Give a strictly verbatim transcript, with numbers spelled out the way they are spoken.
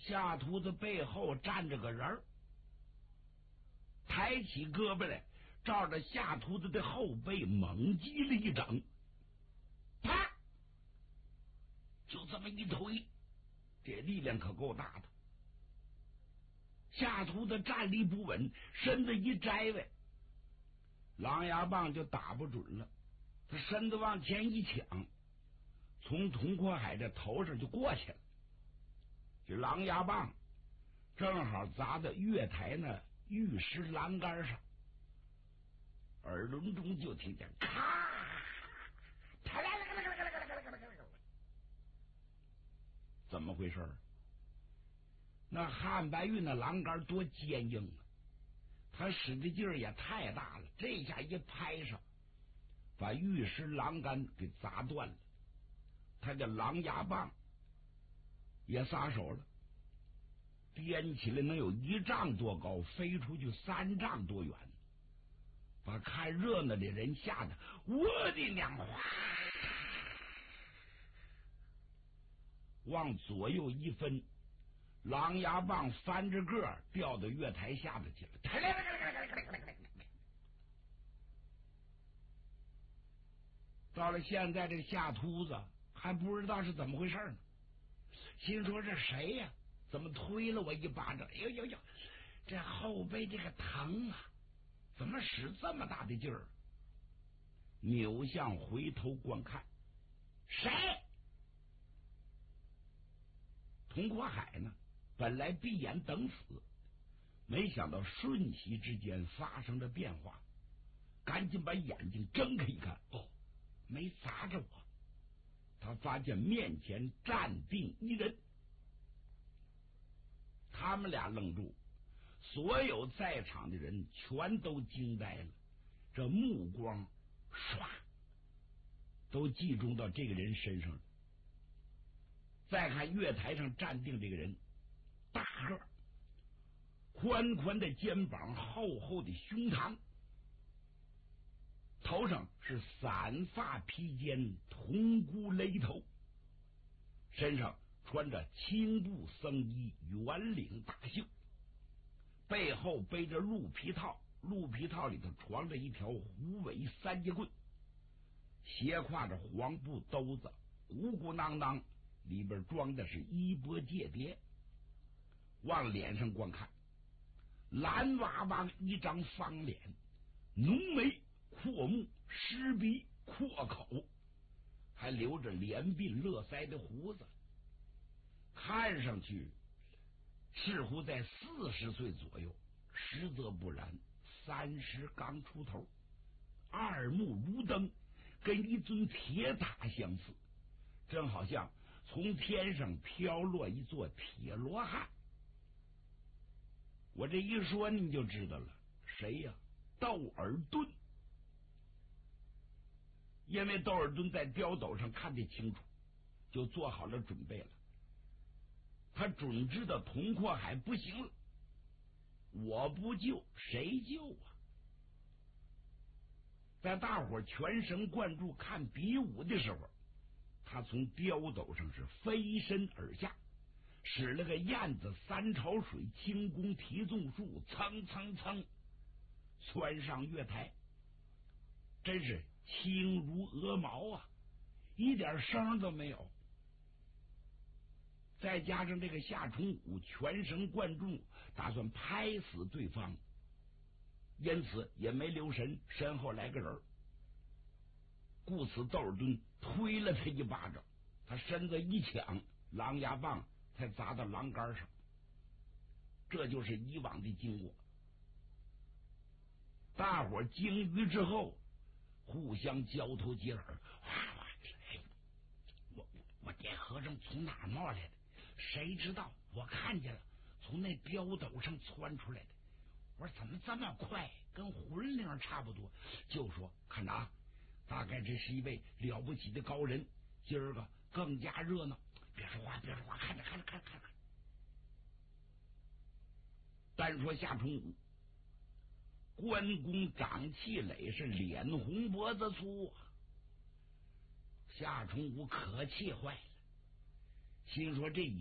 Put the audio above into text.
夏秃子背后站着个人儿，抬起胳膊来，照着夏秃子的后背猛击了一掌，啪！就这么一推，这力量可够大的。夏秃子站立不稳，身子一摘歪，狼牙棒就打不准了。他身子往前一抢，从佟阔海的头上就过去了。这狼牙棒正好砸在月台那玉石栏杆上，耳轮中就听见咔，怎么回事？那汉白玉那栏杆多坚硬啊，他使的劲儿也太大了，这下一拍上，把玉石栏杆给砸断了。他的狼牙棒也撒手了，颠起来能有一丈多高，飞出去三丈多远，把看热闹的人吓得我的娘！往左右一分，狼牙棒翻着个儿掉到月台下头去了。到了现在，这个夏秃子还不知道是怎么回事呢，心说这谁呀、啊？怎么推了我一巴掌？哎呦呦呦，这后背这个疼啊！怎么使这么大的劲儿？扭向回头观看，谁？佟阔海呢？本来闭眼等死，没想到瞬息之间发生了变化，赶紧把眼睛睁开一看，哦，没砸着我。他发现面前站定一人，他们俩愣住，所有在场的人全都惊呆了，这目光唰都集中到这个人身上了。再看月台上站定这个人，大个儿，宽宽的肩膀，厚厚的胸膛，头上是散发披肩，铜箍勒头，身上穿着青布僧衣，圆领大袖，背后背着鹿皮套，鹿皮套里头装着一条虎尾三节棍，斜挎着黄布兜子，鼓鼓囊囊，里边装的是衣钵戒牒。往脸上观看，蓝娃娃一张方脸，浓眉阔目，湿鼻阔口，还留着连鬓络腮的胡子，看上去似乎在四十岁左右，实则不然，三十刚出头，二目如灯，跟一尊铁塔相似，正好像从天上飘落一座铁罗汉。我这一说你就知道了，谁呀？窦尔敦。因为窦尔敦在雕斗上看得清楚，就做好了准备了。他准知道佟阔海不行了，我不救谁救啊？在大伙全神贯注看比武的时候，他从雕斗上是飞身而下，使了个燕子三潮水轻功提纵术，蹭蹭蹭窜上月台，真是轻如鹅毛啊，一点声都没有。再加上这个夏冲武全神贯注，打算拍死对方，因此也没留神身后来个人，故此窦尔敦推了他一巴掌，他身子一抢，狼牙棒才砸到栏杆上。这就是以往的经过。大伙惊疑之后，互相交头接耳，哇哇！哎，我我这和尚从哪儿冒来的？谁知道？我看见了，从那雕斗上窜出来的。我说怎么这么快，跟魂灵差不多。就说看着啊，大概这是一位了不起的高人，今儿个更加热闹。别说话，别说话，看着看着看着看着。单说夏冲武，关公长气垒，是脸红脖子粗啊。夏冲武可气坏了，心说这